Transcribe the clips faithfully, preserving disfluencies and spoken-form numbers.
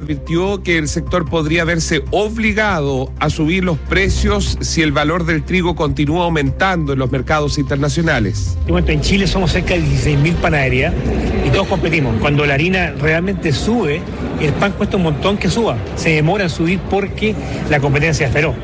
advirtió que el sector podría verse obligado a subir los precios si el valor del trigo continúa aumentando en los mercados internacionales. En Chile somos cerca de dieciséis mil panaderías y todos competimos. Cuando la harina realmente sube, el pan cuesta un montón que suba. Se demora en subir porque la competencia es feroz.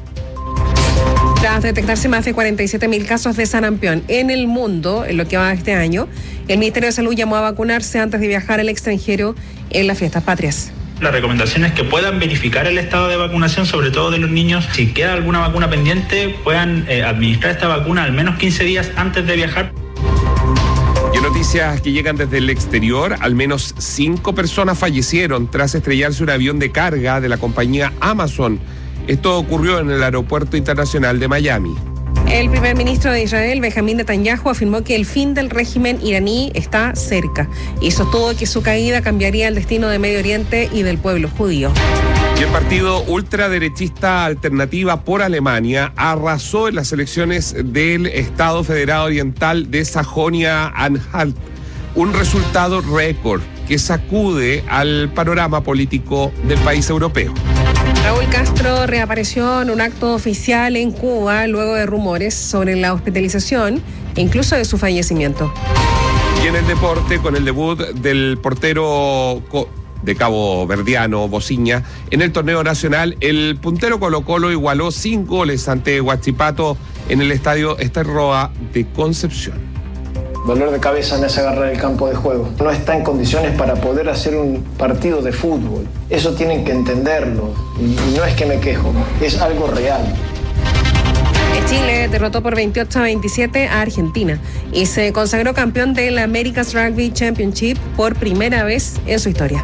Tras detectarse más de cuarenta y siete mil casos de sarampión en el mundo en lo que va de este año, el Ministerio de Salud llamó a vacunarse antes de viajar al extranjero en las fiestas patrias. La recomendación es que puedan verificar el estado de vacunación, sobre todo de los niños. Si queda alguna vacuna pendiente, puedan eh, administrar esta vacuna al menos quince días antes de viajar. Y en noticias que llegan desde el exterior, al menos cinco personas fallecieron tras estrellarse un avión de carga de la compañía Amazon. Esto ocurrió en el Aeropuerto Internacional de Miami. El primer ministro de Israel, Benjamín Netanyahu, afirmó que el fin del régimen iraní está cerca y sostuvo que su caída cambiaría el destino de Medio Oriente y del pueblo judío. Y el partido ultraderechista Alternativa por Alemania arrasó en las elecciones del Estado Federado Oriental de Sajonia-Anhalt, un resultado récord que sacude al panorama político del país europeo. Raúl Castro reapareció en un acto oficial en Cuba luego de rumores sobre la hospitalización e incluso de su fallecimiento. Y en el deporte, con el debut del portero de Cabo Verdiano, Bociña, en el torneo nacional, el puntero Colo-Colo igualó sin goles ante Huachipato en el estadio Ester Roa de Concepción. Dolor de cabeza me hace agarrar el campo de juego. No está en condiciones para poder hacer un partido de fútbol. Eso tienen que entenderlo. Y no es que me quejo, es algo real. Chile derrotó por veintiocho a veintisiete a Argentina y se consagró campeón del America's Rugby Championship por primera vez en su historia.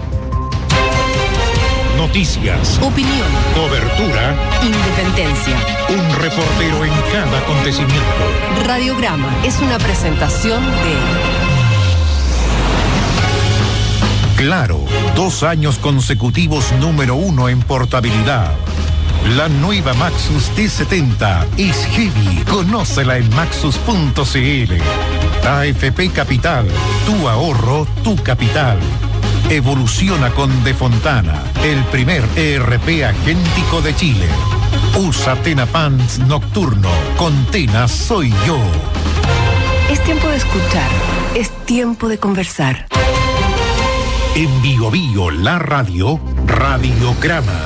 Noticias, opinión, cobertura, independencia. Un reportero en cada acontecimiento. Radiograma es una presentación de Claro, dos años consecutivos número uno en portabilidad. La nueva Maxus T setenta es heavy. Conócela en maxus punto c l. A F P Capital, tu ahorro, tu capital. Evoluciona con De Fontana, el primer E R P agéntico de Chile. Usa Tena Pants Nocturno. Con Tena soy yo. Es tiempo de escuchar. Es tiempo de conversar. En Bio Bio, la radio, Radiograma.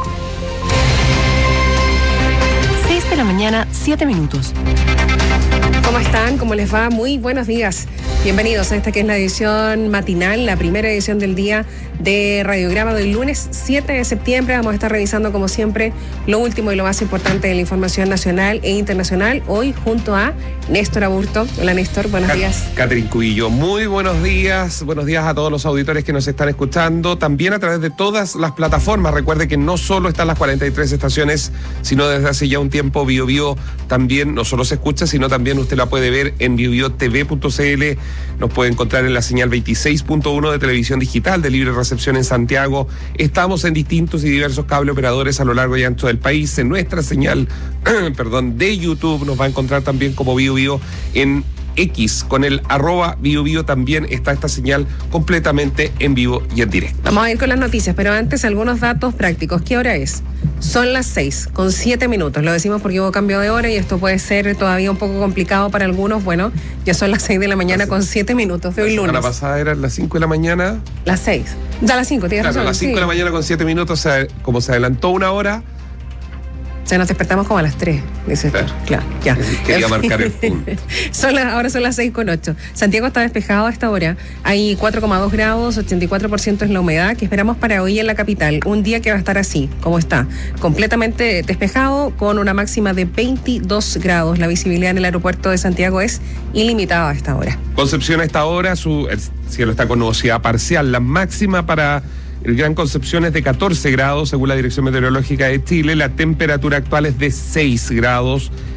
seis de la mañana, siete minutos. ¿Cómo están? ¿Cómo les va? Muy buenos días. Bienvenidos a esta que es la edición matinal, la primera edición del día de Radiograma del lunes siete de septiembre. Vamos a estar revisando, como siempre, lo último y lo más importante de la información nacional e internacional. Hoy junto a Néstor Aburto. Hola, Néstor, buenos Cat- días. Catherine Cubillo, muy buenos días. Buenos días a todos los auditores que nos están escuchando, también a través de todas las plataformas. Recuerde que no solo están las cuarenta y tres estaciones, sino desde hace ya un tiempo Bio Bio también no solo se escucha, sino también usted la puede ver en bio bio t v punto c l. Nos puede encontrar en la señal veintiséis punto uno de televisión digital de libre recepción en Santiago. Estamos en distintos y diversos cable operadores a lo largo y ancho del país. En nuestra señal perdón, de YouTube nos va a encontrar también como Bio Bio en X, con el arroba Bio Bio también está esta señal completamente en vivo y en directo. Vamos a ir con las noticias, pero antes algunos datos prácticos. ¿Qué hora es? Son las seis con siete minutos. Lo decimos porque hubo cambio de hora y esto puede ser todavía un poco complicado para algunos. Bueno, ya son las seis de la mañana con siete minutos de hoy lunes. La semana pasada eran las cinco de la mañana. Las seis. Ya las cinco, tienes claro, razón. las cinco sí. de la mañana con siete minutos, como se adelantó una hora. O sea, nos despertamos como a las tres, dice. Claro, claro ya. Quería marcar el punto. son las, ahora son las seis con ocho. Santiago está despejado a esta hora. Hay cuatro coma dos grados, ochenta y cuatro por ciento es la humedad que esperamos para hoy en la capital. Un día que va a estar así, como está. Completamente despejado, con una máxima de veintidós grados. La visibilidad en el aeropuerto de Santiago es ilimitada a esta hora. Concepción a esta hora, su, el cielo está con nubosidad parcial. La máxima para el Gran Concepción es de catorce grados, según la Dirección Meteorológica de Chile. La temperatura actual es de seis grados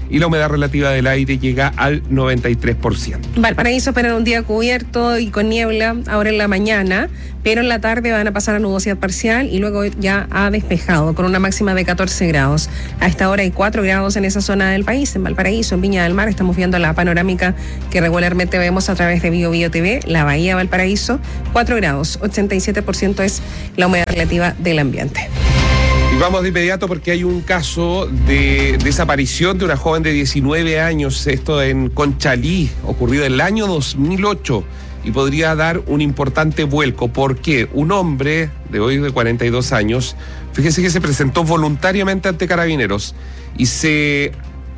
y la humedad relativa del aire llega al noventa y tres por ciento. Valparaíso espera un día cubierto y con niebla ahora en la mañana, pero en la tarde van a pasar a nubosidad parcial y luego ya ha despejado con una máxima de catorce grados. A esta hora hay cuatro grados en esa zona del país, en Valparaíso, en Viña del Mar. Estamos viendo la panorámica que regularmente vemos a través de Bio Bio T V, la Bahía de Valparaíso, cuatro grados, ochenta y siete por ciento es la humedad relativa del ambiente. Y vamos de inmediato porque hay un caso de desaparición de una joven de diecinueve años, esto en Conchalí, ocurrido en el año dos mil ocho, y podría dar un importante vuelco porque un hombre de hoy de cuarenta y dos años, fíjese que se presentó voluntariamente ante Carabineros y se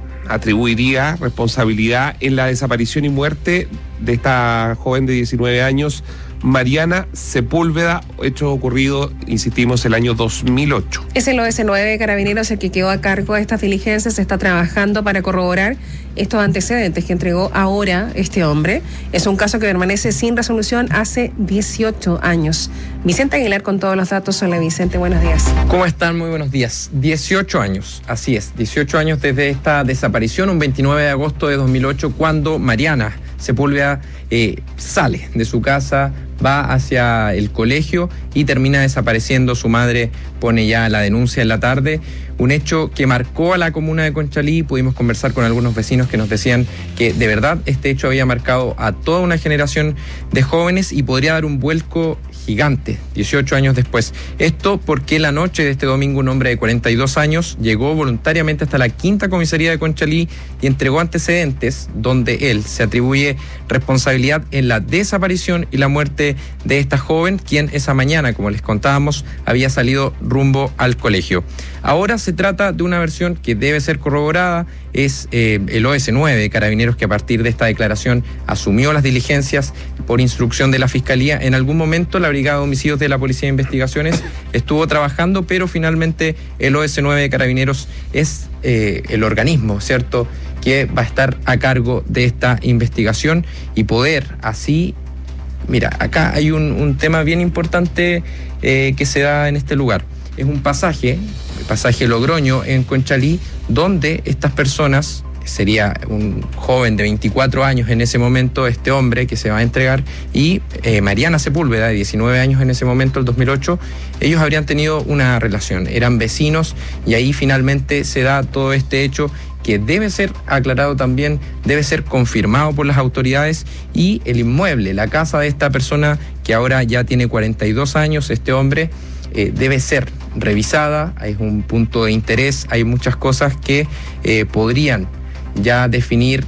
atribuiría responsabilidad en la desaparición y muerte de esta joven de diecinueve años, Mariana Sepúlveda, hecho ocurrido, insistimos, el año dos mil ocho. Es el O S nueve de Carabineros el que quedó a cargo de estas diligencias. Se está trabajando para corroborar estos antecedentes que entregó ahora este hombre. Es un caso que permanece sin resolución hace dieciocho años. Vicente Aguilar con todos los datos. Hola Vicente, buenos días. ¿Cómo están? Muy buenos días. dieciocho años, así es, dieciocho años desde esta desaparición, un veintinueve de agosto de dos mil ocho, cuando Mariana Sepúlveda eh, sale de su casa, va hacia el colegio y termina desapareciendo. Su madre pone ya la denuncia en la tarde, un hecho que marcó a la comuna de Conchalí. Pudimos conversar con algunos vecinos que nos decían que de verdad este hecho había marcado a toda una generación de jóvenes y podría dar un vuelco gigante, dieciocho años después. Esto porque la noche de este domingo un hombre de cuarenta y dos años llegó voluntariamente hasta la quinta comisaría de Conchalí y entregó antecedentes donde él se atribuye responsabilidad en la desaparición y la muerte de esta joven, quien esa mañana, como les contábamos, había salido rumbo al colegio. Ahora se trata de una versión que debe ser corroborada. Es eh, el O S nueve de Carabineros que a partir de esta declaración asumió las diligencias por instrucción de la Fiscalía. En algún momento la Brigada de Homicidios de la Policía de Investigaciones estuvo trabajando, pero finalmente el O S nueve de Carabineros es eh, el organismo, ¿cierto?, que va a estar a cargo de esta investigación y poder así... Mira, acá hay un, un tema bien importante eh, que se da en este lugar. Es un pasaje, el pasaje Logroño en Conchalí, donde estas personas, sería un joven de veinticuatro años en ese momento, este hombre que se va a entregar, y eh, Mariana Sepúlveda, de diecinueve años en ese momento, el dos mil ocho, ellos habrían tenido una relación, eran vecinos, y ahí finalmente se da todo este hecho que debe ser aclarado también, debe ser confirmado por las autoridades, y el inmueble, la casa de esta persona que ahora ya tiene cuarenta y dos años, este hombre, eh, debe ser revisada. Hay un punto de interés, hay muchas cosas que eh, podrían ya definir,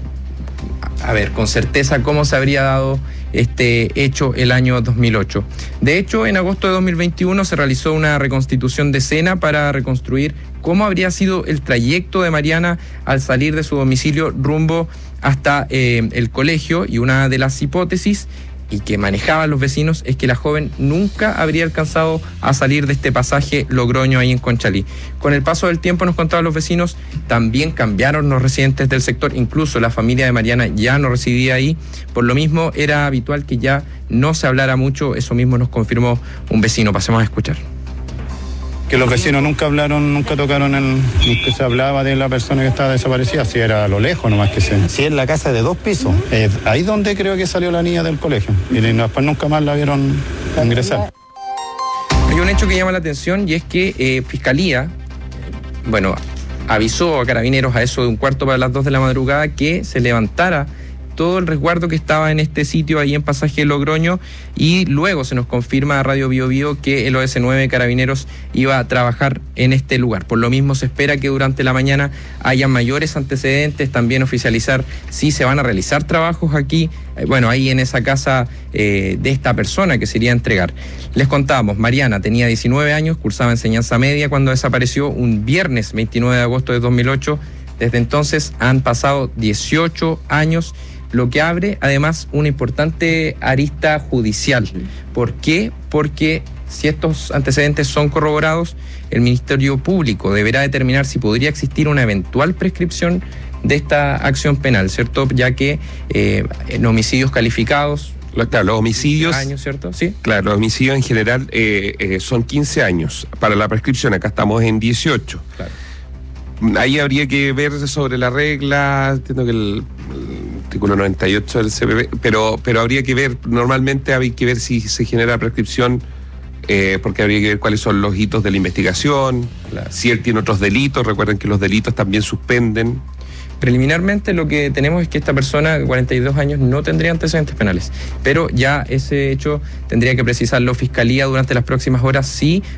a ver, con certeza cómo se habría dado este hecho el año dos mil ocho. De hecho, en agosto de dos mil veintiuno se realizó una reconstitución de escena para reconstruir cómo habría sido el trayecto de Mariana al salir de su domicilio rumbo hasta eh, el colegio, y una de las hipótesis y que manejaban los vecinos es que la joven nunca habría alcanzado a salir de este pasaje Logroño ahí en Conchalí. Con el paso del tiempo, nos contaban los vecinos, también cambiaron los residentes del sector, incluso la familia de Mariana ya no residía ahí, por lo mismo era habitual que ya no se hablara mucho. Eso mismo nos confirmó un vecino. Pasemos a escuchar. Que los vecinos nunca hablaron, nunca tocaron el, nunca se hablaba de la persona que estaba desaparecida, si era a lo lejos nomás que se... Si es la casa de dos pisos. Eh, ahí donde creo que salió la niña del colegio, y después nunca más la vieron ingresar. Hay un hecho que llama la atención, y es que eh, Fiscalía, bueno, avisó a Carabineros a eso de un cuarto para las dos de la madrugada que se levantara todo el resguardo que estaba en este sitio ahí en pasaje Logroño, y luego se nos confirma a Radio Bio Bio que el O S nueve de Carabineros iba a trabajar en este lugar. Por lo mismo se espera que durante la mañana haya mayores antecedentes, también oficializar si se van a realizar trabajos aquí, eh, bueno, ahí en esa casa eh, de esta persona que se iría a entregar. Les contábamos, Mariana tenía diecinueve años, cursaba enseñanza media cuando desapareció un viernes veintinueve de agosto de dos mil ocho. Desde entonces han pasado dieciocho años, lo que abre además una importante arista judicial. ¿Por qué? Porque si estos antecedentes son corroborados, el Ministerio Público deberá determinar si podría existir una eventual prescripción de esta acción penal, ¿cierto? Ya que eh, en homicidios calificados... Claro, los homicidios... años, ¿cierto? Sí. Claro, los homicidios en general eh, eh, son quince años para la prescripción, acá estamos en dieciocho. Claro. ahí habría que ver sobre la regla, entiendo que el, el artículo noventa y ocho del C P P, pero, pero habría que ver, normalmente hay que ver si se genera prescripción, eh, porque habría que ver cuáles son los hitos de la investigación, claro. Si él tiene otros delitos, recuerden que los delitos también suspenden. Preliminarmente lo que tenemos es que esta persona de cuarenta y dos años no tendría antecedentes penales, pero ya ese hecho tendría que precisarlo Fiscalía durante las próximas horas si